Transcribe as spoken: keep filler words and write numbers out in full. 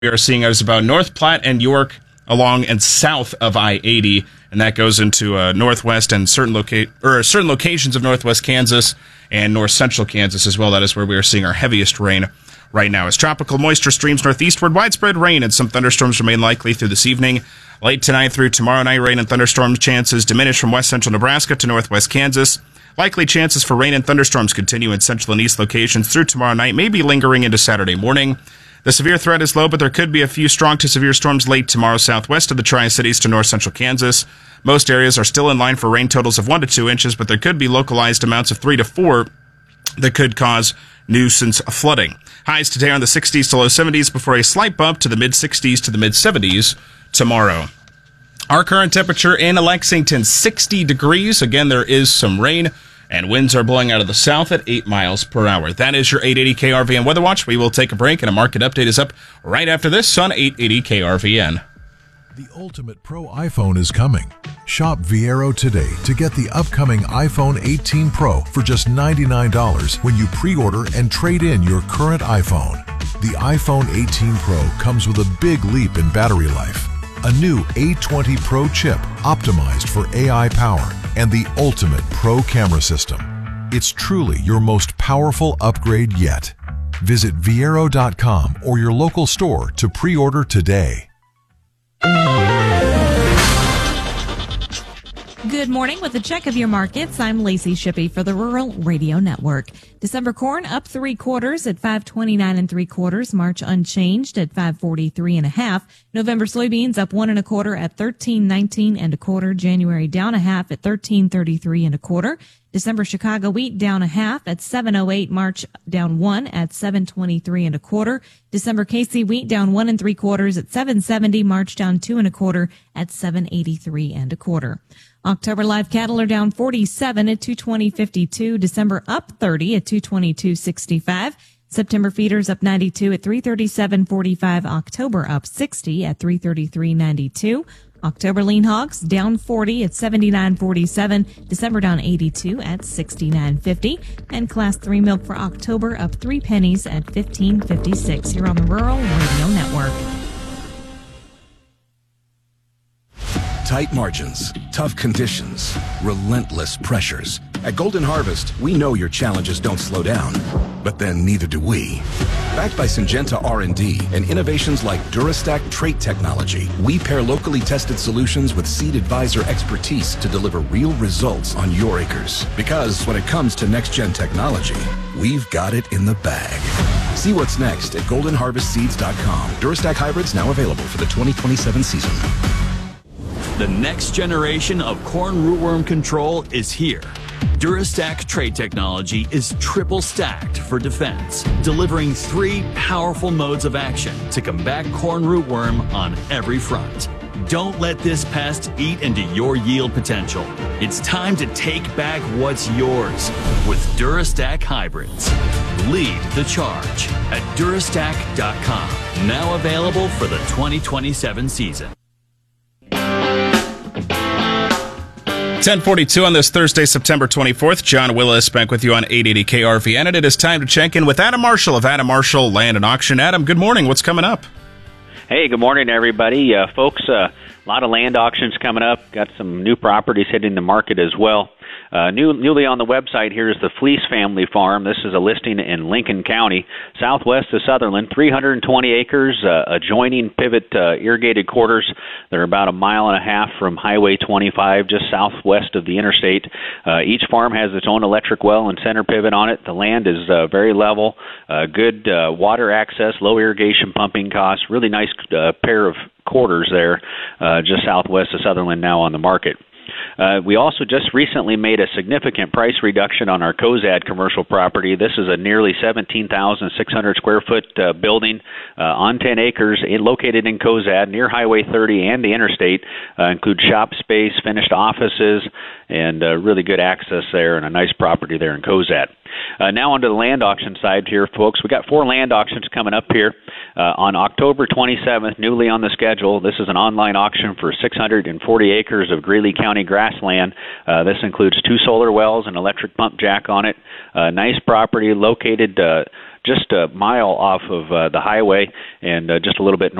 we are seeing is about North Platte and York along and south of I eighty, and that goes into uh, northwest and certain loca- or certain locations of northwest Kansas and north central Kansas as well. That is where we are seeing our heaviest rain right now. As tropical moisture streams northeastward, widespread rain and some thunderstorms remain likely through this evening. Late tonight through tomorrow night, rain and thunderstorm chances diminish from west central Nebraska to northwest Kansas. Likely chances for rain and thunderstorms continue in central and east locations through tomorrow night, maybe lingering into Saturday morning. The severe threat is low, but there could be a few strong to severe storms late tomorrow southwest of the Tri-Cities to north central Kansas. Most areas are still in line for rain totals of one to two inches, but there could be localized amounts of three to four that could cause nuisance flooding. Highs today are in the sixties to low seventies before a slight bump to the mid-sixties to the mid-seventies tomorrow. Our current temperature in Lexington, sixty degrees. Again, there is some rain, and winds are blowing out of the south at eight miles per hour. That is your eight eighty K R V N Weather Watch. We will take a break, and a market update is up right after this on eight eighty K R V N. The Ultimate Pro iPhone is coming. Shop Viero today to get the upcoming iPhone eighteen Pro for just ninety-nine dollars when you pre-order and trade in your current iPhone. The iPhone eighteen Pro comes with a big leap in battery life, a new A twenty Pro chip optimized for A I power, and the Ultimate Pro camera system. It's truly your most powerful upgrade yet. Visit Viero dot com or your local store to pre-order today. Good morning. With a check of your markets, I'm Lacey Shippey for the Rural Radio Network. December corn up three quarters at five twenty-nine and three quarters. March unchanged at five forty-three and a half. November soybeans up one and a quarter at thirteen nineteen and a quarter. January down a half at thirteen thirty-three and a quarter. December Chicago wheat down a half at seven oh eight. March down one at seven twenty-three and a quarter. December K C wheat down one and three quarters at seven seventy. March down two and a quarter at seven eighty-three and a quarter. October live cattle are down forty-seven at two twenty fifty-two. December up thirty at two twenty-two sixty-five. September feeders up ninety-two at three thirty-seven forty-five. October up sixty at three thirty-three ninety-two. October lean hogs down forty at seventy-nine forty-seven. December down eighty-two at sixty-nine fifty. And class three milk for October up three pennies at fifteen fifty-six. Here on the Rural Radio Network. Tight margins, tough conditions, relentless pressures. At Golden Harvest, we know your challenges don't slow down, but then neither do we. Backed by Syngenta R and D and innovations like Durastack trait technology, we pair locally tested solutions with Seed Advisor expertise to deliver real results on your acres. Because when it comes to next-gen technology, we've got it in the bag. See what's next at golden harvest seeds dot com. Durastack hybrids now available for the twenty twenty-seven season. The next generation of corn rootworm control is here. Durastack trait technology is triple stacked for defense, delivering three powerful modes of action to combat corn rootworm on every front. Don't let this pest eat into your yield potential. It's time to take back what's yours with Durastack hybrids. Lead the charge at durastack dot com. Now available for the twenty twenty-seven season. ten forty-two on this Thursday, September twenty-fourth. John Willis back with you on eight eighty K R V N, and it is time to check in with Adam Marshall of Adam Marshall Land and Auction. Adam, good morning. What's coming up? Hey, good morning, everybody. Uh, folks, uh, a lot of land auctions coming up. Got some new properties hitting the market as well. Uh, new, newly on the website here is the Fleece Family Farm. This is a listing in Lincoln County, southwest of Sutherland, three hundred twenty acres, uh, adjoining pivot uh, irrigated quarters. They're about a mile and a half from Highway twenty-five, just southwest of the interstate. Uh, each farm has its own electric well and center pivot on it. The land is uh, very level, uh, good uh, water access, low irrigation pumping costs, really nice uh, pair of quarters there, uh, just southwest of Sutherland now on the market. Uh, we also just recently made a significant price reduction on our Cozad commercial property. This is a nearly seventeen thousand six hundred square foot uh, building uh, on ten acres in, located in Cozad near Highway thirty and the interstate. Uh, includes shop space, finished offices, and uh, really good access there, and a nice property there in Cozad. Uh, now onto the land auction side here, folks. We got four land auctions coming up here uh, on October twenty-seventh, newly on the schedule. This is an online auction for six hundred forty acres of Greeley County grassland. Uh, this includes two solar wells, an electric pump jack on it. Uh, nice property located uh, just a mile off of uh, the highway and uh, just a little bit